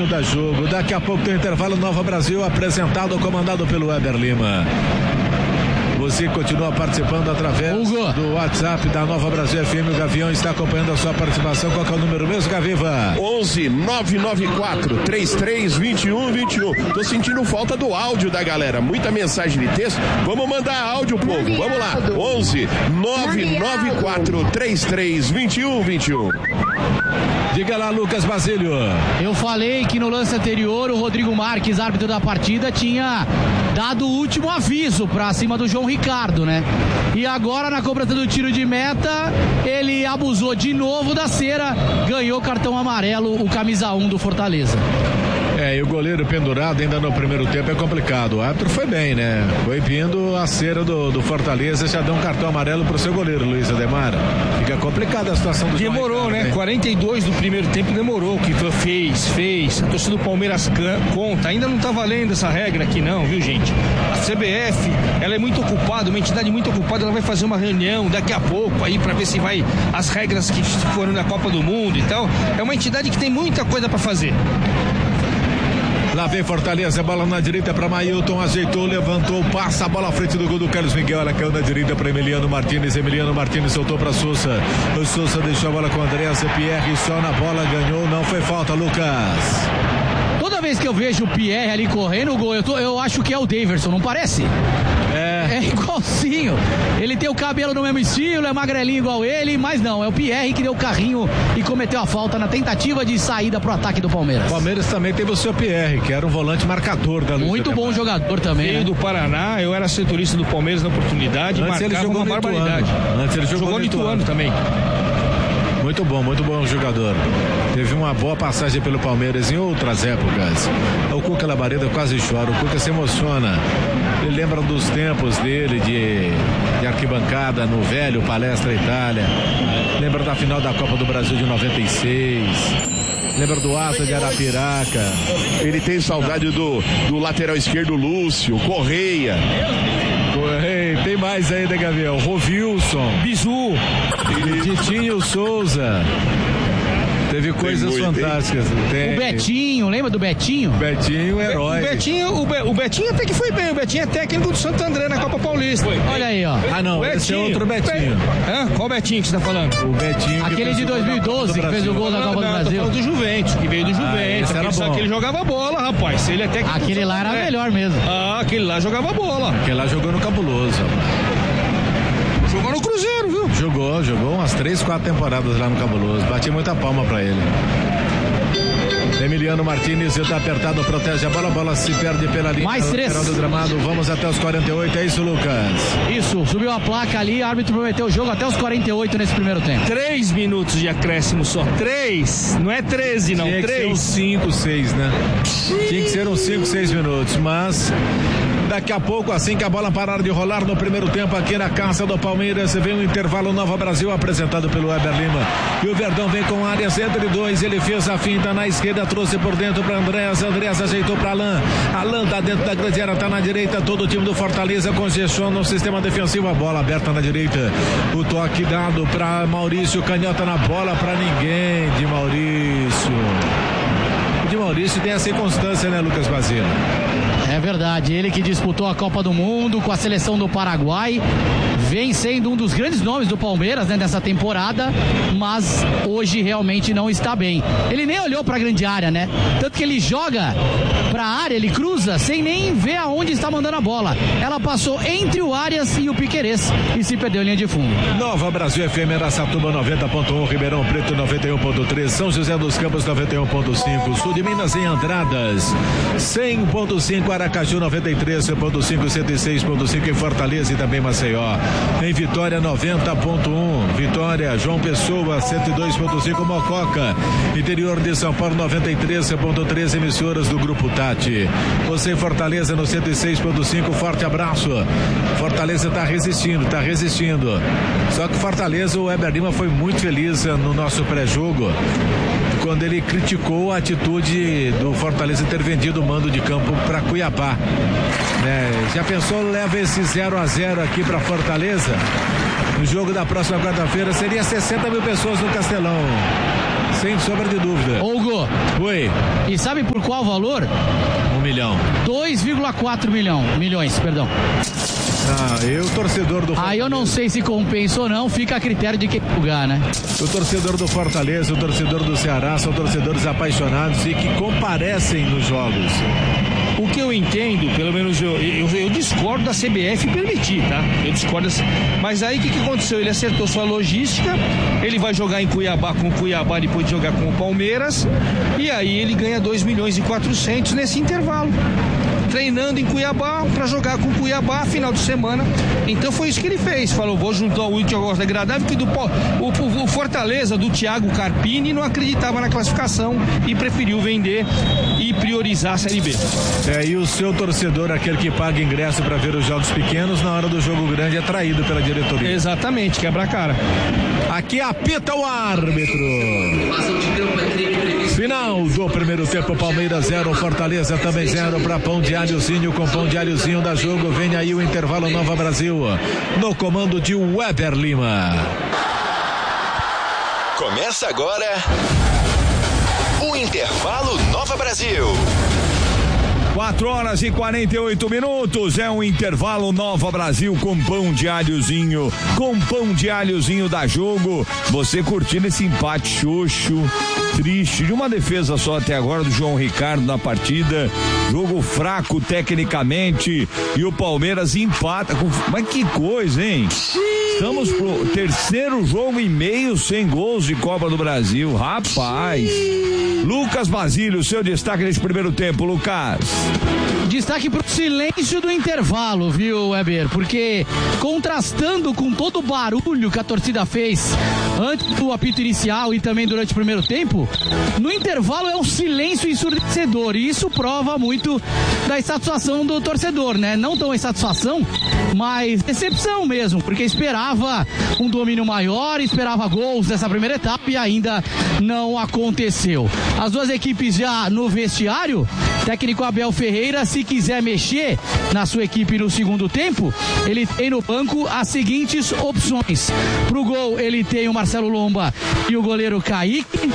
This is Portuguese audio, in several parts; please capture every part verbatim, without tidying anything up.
no Da Jogo. Daqui a pouco tem o intervalo Nova Brasil, apresentado, comandado pelo Weber Lima. Você continua participando através Hugo. do WhatsApp da Nova Brasil F M. O Gavião está acompanhando a sua participação. Qual que é o número mesmo, Gaviva? onze nove nove quatro três três dois um dois um. Tô sentindo falta do áudio da galera. Muita mensagem de texto. Vamos mandar áudio, povo. Vamos lá. onze nove nove quatro três três dois um dois um. Diga lá, Lucas Basílio. Eu falei que no lance anterior o Rodrigo Marques, árbitro da partida, tinha dado o último aviso pra cima do João Ricardo, né? E agora na cobrança do tiro de meta, ele abusou de novo da cera, ganhou cartão amarelo, o camisa um do Fortaleza. É, e o goleiro pendurado ainda no primeiro tempo é complicado. O árbitro foi bem, né? Foi vindo a cera do, do Fortaleza, já deu um cartão amarelo pro seu goleiro, Luiz Ademar. Fica complicada a situação do Demorou, né? quarenta e dois do primeiro tempo demorou, que fez, fez. A torcida do Palmeiras conta. Ainda não tá valendo essa regra aqui não, viu, gente? A C B F, ela é muito ocupada, uma entidade muito ocupada, ela vai fazer uma reunião daqui a pouco aí pra ver se vai as regras que foram na Copa do Mundo e tal. É uma entidade que tem muita coisa pra fazer. Lá vem Fortaleza, bola na direita para Mailton, ajeitou, levantou, passa a bola à frente do gol do Carlos Miguel, ela caiu na direita para Emiliano Martínez, Emiliano Martínez soltou para Sousa, o Sousa deixou a bola com o Andréas, Pierre só na bola, ganhou, não foi falta, Lucas. Toda vez que eu vejo o Pierre ali correndo o gol, eu, tô, eu acho que é o Daverson, não parece? É. É igualzinho. Ele tem o cabelo no mesmo estilo, é magrelinho igual ele, mas não, é o Pierre que deu o carrinho e cometeu a falta na tentativa de saída pro ataque do Palmeiras. Palmeiras também teve o seu Pierre, que era um volante marcador da Luiz. Muito bom jogador também. Veio, né, do Paraná, eu era setorista do Palmeiras na oportunidade, antes marcava ele jogou uma barbaridade. Antes ele jogou, jogou no Ituano também. Muito bom, muito bom jogador. Teve uma boa passagem pelo Palmeiras em outras épocas. O Cuca Labareda quase chora, o Cuca se emociona. Ele lembra dos tempos dele de, de arquibancada no velho Palestra Itália. Lembra da final da Copa do Brasil de noventa e seis. Lembra do Ata de Arapiraca. Ele tem saudade do, do lateral esquerdo Lúcio, Correia. Correia, tem mais ainda, Gabriel. Rovilson, Bizu, Titinho Souza. Teve coisas tem fantásticas. Tem... O Betinho, lembra do Betinho? Betinho, herói. O Betinho, o, Be, o Betinho até que foi bem. O Betinho é técnico do Santo André na Copa Paulista. Olha aí, ó. Ah, não, esse é outro Betinho. Hã? Qual Betinho que você tá falando? O Betinho. Aquele de dois mil e doze que fez o gol da Copa do Brasil. Tô falando do Juventus, que veio do Juventus. Ah, aquele, aquele jogava bola, rapaz. Ele é técnico. Aquele lá era melhor mesmo. Ah, aquele lá jogava bola. Aquele lá jogou no Cabuloso. Jogou no Cruzeiro, viu? Jogou, jogou umas três, quatro temporadas lá no Cabuloso. Bati muita palma pra ele. Emiliano Martínez está apertado, protege a bola, a bola se perde pela linha. Mais três. Do gramado. Vamos até os quarenta e oito, é isso, Lucas? Isso, subiu a placa ali, o árbitro prometeu o jogo até os quarenta e oito nesse primeiro tempo. Três minutos de acréscimo só. Três, não é treze não, Tinha três. Que ser uns cinco, seis, né? Tinha que ser uns cinco, seis minutos, mas... Daqui a pouco, assim que a bola parar de rolar no primeiro tempo aqui na casa do Palmeiras, vem o intervalo Nova Brasil apresentado pelo Weber Lima. E o Verdão vem com áreas entre dois, ele fez a finta na esquerda, trouxe por dentro para Andréas, Andréas ajeitou para Alain. Alain tá dentro da grande área, tá na direita, todo o time do Fortaleza congestiona o sistema defensivo, a bola aberta na direita. O toque dado para Maurício, canhota na bola para ninguém de Maurício. De Maurício tem essa inconstância, né, Lucas Basílio? É verdade, ele que disputou a Copa do Mundo com a seleção do Paraguai, vem sendo um dos grandes nomes do Palmeiras, né, nessa temporada, mas hoje realmente não está bem. Ele nem olhou para a grande área, né? Tanto que ele joga para a área, ele cruza sem nem ver aonde está mandando a bola. Ela passou entre o Arias e o Piquerez e se perdeu em linha de fundo. Nova Brasil F M, Araçatuba noventa ponto um, Ribeirão Preto noventa e um ponto três, São José dos Campos noventa e um ponto cinco, Sul de Minas em Andradas cem ponto cinco, Aracaju noventa e três ponto cinco, cento e seis ponto cinco em Fortaleza e também Maceió. Em Vitória noventa ponto um, Vitória, João Pessoa cento e dois ponto cinco, Mococa, interior de São Paulo noventa e três ponto três, emissoras do Grupo Tati. Você em Fortaleza no cento e seis ponto cinco, forte abraço. Fortaleza está resistindo, está resistindo. Só que Fortaleza, o Weber Lima foi muito feliz no nosso pré-jogo quando ele criticou a atitude do Fortaleza ter vendido o mando de campo para Cuiabá. É, já pensou, leva esse zero a zero aqui para Fortaleza? No jogo da próxima quarta-feira seria sessenta mil pessoas no Castelão. sem sombra de dúvida. Ô, Hugo. Oi. E sabe por qual valor? Um milhão. dois vírgula quatro milhão, milhões, perdão. Ah, eu, torcedor do Fortaleza. Aí eu não sei se compensa ou não, fica a critério de quem lugar, né? O torcedor do Fortaleza, o torcedor do Ceará são torcedores apaixonados e que comparecem nos jogos. O que eu entendo, pelo menos eu, eu, eu discordo da C B F permitir, tá? Eu discordo, mas aí o que, que aconteceu? Ele acertou sua logística, ele vai jogar em Cuiabá com o Cuiabá, depois de jogar com o Palmeiras, e aí ele ganha dois milhões e quatrocentos nesse intervalo. Treinando em Cuiabá para jogar com Cuiabá final de semana. Então foi isso que ele fez. Falou, vou juntar o útil ao gosto agradável, que do o, o, o Fortaleza do Thiago Carpini não acreditava na classificação e preferiu vender e priorizar a Série B. É, e o seu torcedor, aquele que paga ingresso para ver os jogos pequenos, na hora do jogo grande é traído pela diretoria. Exatamente, quebra a cara. Aqui apita o árbitro. Final do primeiro tempo, Palmeiras zero, Fortaleza também zero para Pão de Alhozinho. Com Pão de Alhozinho da jogo, vem aí o intervalo Nova Brasil, no comando de Weber Lima. Começa agora o intervalo Nova Brasil. quatro horas e quarenta e oito minutos, é um intervalo Nova Brasil com Pão de Alhozinho, com Pão de Alhozinho da jogo. Você curtindo esse empate xoxo, triste, de uma defesa só até agora do João Ricardo na partida, jogo fraco tecnicamente, e o Palmeiras empata com... Mas que coisa, hein? Estamos pro terceiro jogo e meio sem gols de Copa do Brasil, rapaz. Lucas Basílio, seu destaque nesse primeiro tempo, Lucas. Destaque pro silêncio do intervalo, viu, Weber? Porque contrastando com todo o barulho que a torcida fez antes do apito inicial e também durante o primeiro tempo, no intervalo é um silêncio ensurdecedor, e isso prova muito da insatisfação do torcedor, né? Não tão insatisfação, mas decepção mesmo, porque esperava um domínio maior, esperava gols nessa primeira etapa e ainda não aconteceu. As duas equipes já no vestiário, técnico Abel Ferreira, se quiser mexer na sua equipe no segundo tempo, ele tem no banco as seguintes opções. Pro gol ele tem o Marcelo Lomba e o goleiro Kaique.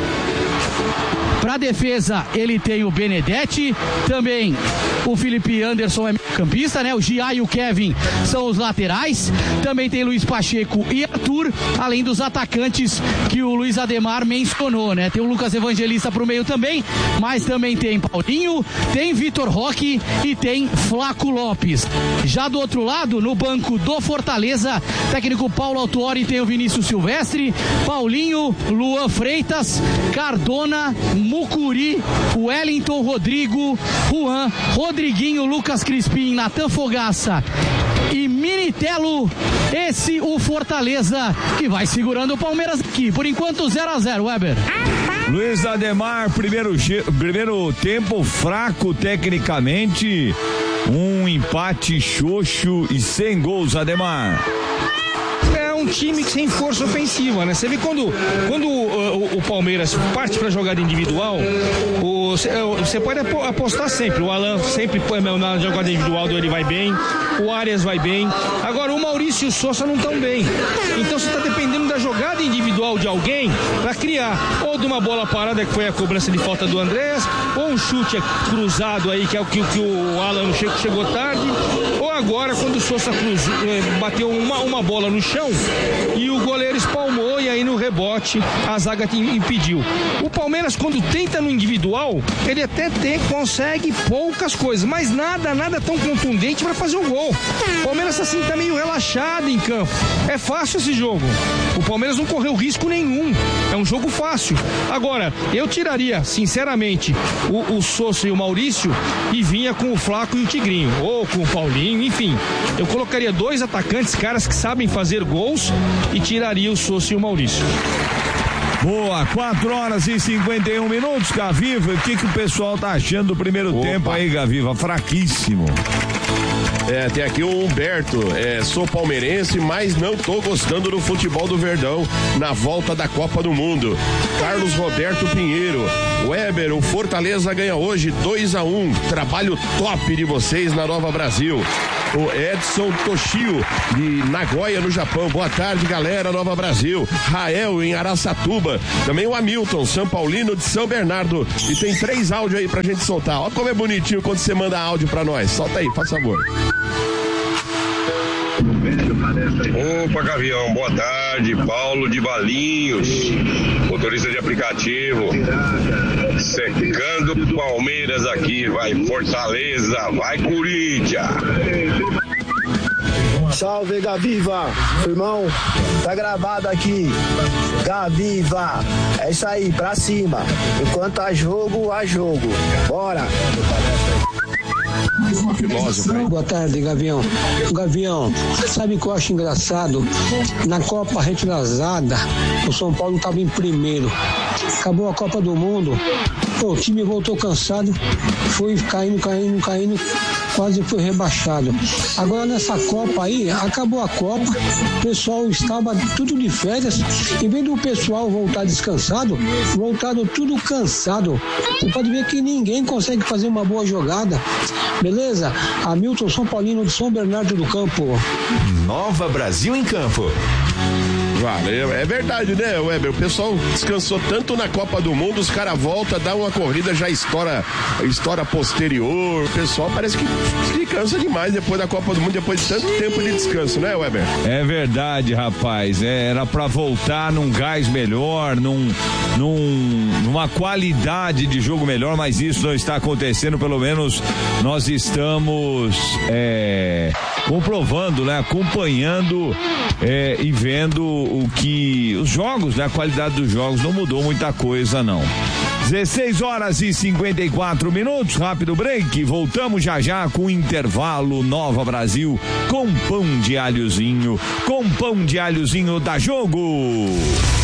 Para defesa, ele tem o Benedetti, também o Felipe Anderson é campista, né? O Gia e o Kevin são os laterais, também tem Luiz Pacheco e Arthur, além dos atacantes que o Luiz Ademar mencionou, né? Tem o Lucas Evangelista pro meio também, mas também tem Paulinho, tem Vitor Roque e tem Flaco Lopes. Já do outro lado, no banco do Fortaleza, técnico Paulo Autuori tem o Vinícius Silvestre, Paulinho, Luan Freitas, Cardona, Mucuri, Wellington Rodrigo, Juan, Rodriguinho, Lucas Crispim, Natan Fogaça e Minitelo. Esse o Fortaleza que vai segurando o Palmeiras aqui. Por enquanto zero a zero, Weber. Luiz Ademar, primeiro, primeiro tempo fraco tecnicamente, um empate xoxo e sem gols, Ademar. Um time sem força ofensiva, né? Você vê quando, quando o, o, o Palmeiras parte para jogada individual, o, você pode apostar sempre. O Alan sempre na jogada individual ele vai bem, o Arias vai bem. Agora o Maurício e o Sousa não estão bem. Então você está dependendo da jogada individual de alguém para criar, ou de uma bola parada que foi a cobrança de falta do Andrés, ou um chute cruzado aí que é o que, que o Alan chegou, chegou tarde, ou agora quando o Sousa cruzou, bateu uma, uma bola no chão e o goleiro espalmou, e aí no rebote a zaga impediu. O Palmeiras, quando tenta no individual, ele até tem, consegue poucas coisas, mas nada, nada tão contundente para fazer o gol. O Palmeiras assim tá meio relaxado em campo. É fácil esse jogo. O Palmeiras não correu risco nenhum. É um jogo fácil. Agora, eu tiraria, sinceramente, o, o Sousa e o Maurício e vinha com o Flaco e o Tigrinho, ou com o Paulinho, enfim. Eu colocaria dois atacantes, caras que sabem fazer gols, e tiraria o Sousa e o Maurício. Boa, quatro horas e cinquenta e um minutos, Gaviva. O que, que o pessoal tá achando do primeiro Opa. tempo aí, Gaviva? Fraquíssimo. É, tem aqui o Humberto, é, sou palmeirense, mas não tô gostando do futebol do Verdão na volta da Copa do Mundo. Carlos Roberto Pinheiro, Weber, o Fortaleza ganha hoje dois a um, trabalho top de vocês na Nova Brasil. o Edson Toshio, de Nagoya, no Japão. Boa tarde, galera, Nova Brasil. Rael, em Araçatuba. Também o Hamilton, São Paulino, de São Bernardo. E tem três áudios aí pra gente soltar. Olha como é bonitinho quando você manda áudio pra nós. Solta aí, faz favor. Opa, Gavião, boa tarde. Paulo de Valinhos, motorista de aplicativo. Secando Palmeiras aqui, vai Fortaleza, vai Corinthians. Salve, Gaviva, irmão, tá gravado aqui, Gaviva, é isso aí, pra cima, enquanto há jogo, há jogo, bora. Boa tarde, Gavião. Gavião, sabe o que eu acho engraçado? Na Copa retrasada, o São Paulo estava em primeiro. Acabou a Copa do Mundo, o time voltou cansado, foi caindo, caindo, caindo, quase foi rebaixado. Agora nessa Copa aí, acabou a Copa, o pessoal estava tudo de férias, em vez do pessoal voltar descansado, voltaram tudo cansado. Você pode ver que ninguém consegue fazer uma boa jogada. Beleza? Hamilton, São Paulino, de São Bernardo do Campo. Nova Brasil em Campo. Valeu, é verdade, né, Weber? O pessoal descansou tanto na Copa do Mundo, os caras voltam, dá uma corrida, já estoura, estoura posterior. O pessoal parece que se cansa demais depois da Copa do Mundo, depois de tanto tempo de descanso, né, Weber? É verdade, rapaz. É, era pra voltar num gás melhor, num, num, numa qualidade de jogo melhor, mas isso não está acontecendo. Pelo menos nós estamos é, comprovando, né, acompanhando é, e vendo o que os jogos, né, a qualidade dos jogos não mudou muita coisa, não. dezesseis horas e cinquenta e quatro minutos, rápido break, voltamos já já com o intervalo Nova Brasil com pão de alhozinho, com pão de alhozinho da Jogo.